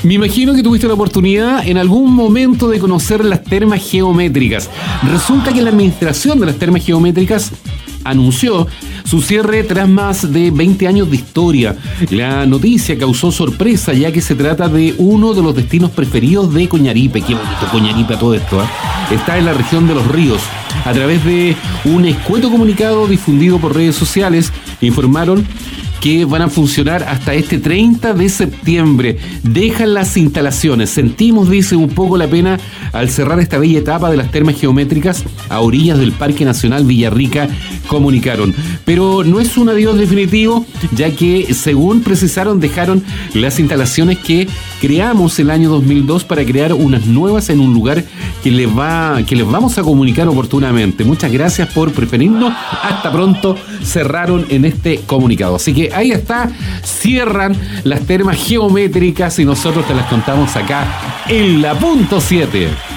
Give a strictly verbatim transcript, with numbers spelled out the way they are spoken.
Me imagino que tuviste la oportunidad en algún momento de conocer las termas geométricas. Resulta que la administración de las termas geométricas anunció su cierre tras más de veinte años de historia. La noticia causó sorpresa ya que se trata de uno de los destinos preferidos de Coñaripe. Qué bonito Coñaripe a todo esto, ¿eh? Está en la región de Los Ríos. A través de un escueto comunicado difundido por redes sociales, informaron que van a funcionar hasta este treinta de septiembre. Dejan las instalaciones. Sentimos, dice, un poco la pena al cerrar esta bella etapa de las termas geométricas a orillas del Parque Nacional Villarrica, comunicaron. Pero no es un adiós definitivo, ya que, según precisaron, dejaron las instalaciones que creamos el año dos mil dos para crear unas nuevas en un lugar que les va, que les vamos a comunicar oportunamente. Muchas gracias por preferirnos. Hasta pronto, cerraron en este comunicado. Así que ahí está, cierran las termas geométricas y nosotros te las contamos acá en la punto siete.